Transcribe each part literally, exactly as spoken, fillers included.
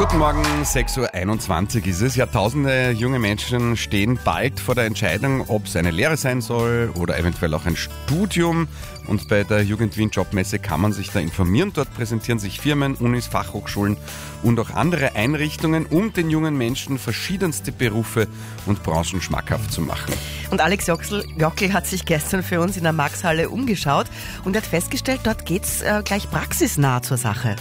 Guten Morgen, sechs Uhr einundzwanzig ist es. Ja, tausende junge Menschen stehen bald vor der Entscheidung, ob es eine Lehre sein soll oder eventuell auch ein Studium. Und bei der Jugend Wien Jobmesse kann man sich da informieren. Dort präsentieren sich Firmen, Unis, Fachhochschulen und auch andere Einrichtungen, um den jungen Menschen verschiedenste Berufe und Branchen schmackhaft zu machen. Und Alex Jockel, Jockel hat sich gestern für uns in der Maxhalle umgeschaut und hat festgestellt, dort geht's äh, gleich praxisnah zur Sache.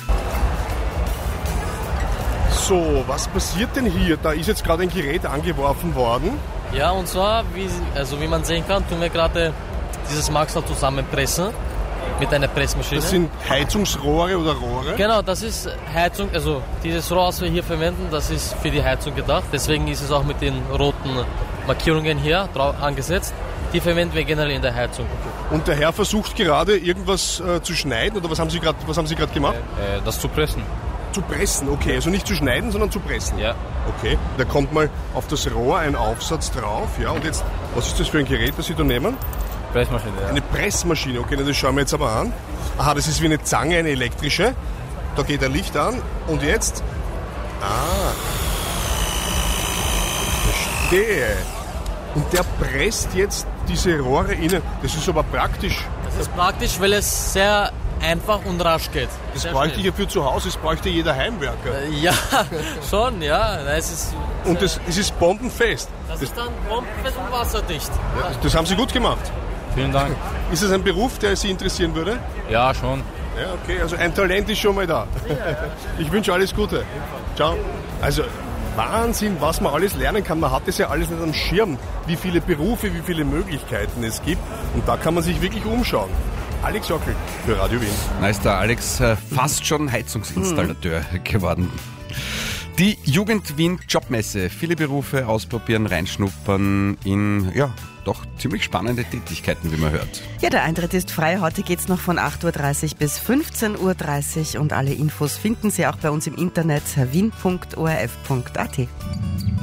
So, was passiert denn hier? Da ist jetzt gerade ein Gerät angeworfen worden. Ja, und zwar, wie, also wie man sehen kann, tun wir gerade dieses Maxhall zusammenpressen mit einer Pressmaschine. Das sind Heizungsrohre oder Rohre? Genau, das ist Heizung, also dieses Rohr, was wir hier verwenden, das ist für die Heizung gedacht. Deswegen ist es auch mit den roten Markierungen hier drauf angesetzt. Die verwenden wir generell in der Heizung. Und der Herr versucht gerade irgendwas äh, zu schneiden, oder was haben Sie gerade was haben Sie gerade gemacht? Äh, das zu pressen. Zu pressen, okay. Also nicht zu schneiden, sondern zu pressen. Ja. Okay. Da kommt mal auf das Rohr ein Aufsatz drauf. Ja. Und jetzt, was ist das für ein Gerät, das Sie da nehmen? Pressmaschine, ja. Eine Pressmaschine, okay. Das schauen wir jetzt aber an. Aha, das ist wie eine Zange, eine elektrische. Da geht ein Licht an. Und jetzt? Ah. Verstehe. Und der presst jetzt diese Rohre innen. Das ist aber praktisch. Das ist praktisch, weil es sehr einfach und rasch geht. Das sehr bräuchte schnell. ich ja für zu Hause, das bräuchte jeder Heimwerker. Äh, Ja, schon, ja. Es ist Und das, es ist bombenfest. Das ist dann bombenfest und wasserdicht. Das, das haben Sie gut gemacht. Vielen Dank. Ist es ein Beruf, der Sie interessieren würde? Ja, schon. Ja, okay, also ein Talent ist schon mal da. Ich wünsche alles Gute. Ciao. Also Wahnsinn, was man alles lernen kann. Man hat das ja alles nicht am Schirm, wie viele Berufe, wie viele Möglichkeiten es gibt. Und da kann man sich wirklich umschauen. Alex Jockel für Radio Wien. Da ist der Alex äh, fast schon Heizungsinstallateur geworden. Die Jugend Wien Jobmesse. Viele Berufe ausprobieren, reinschnuppern in, ja, doch ziemlich spannende Tätigkeiten, wie man hört. Ja, der Eintritt ist frei. Heute geht's noch von acht Uhr dreißig bis fünfzehn Uhr dreißig und alle Infos finden Sie auch bei uns im Internet wien punkt o r f punkt a t.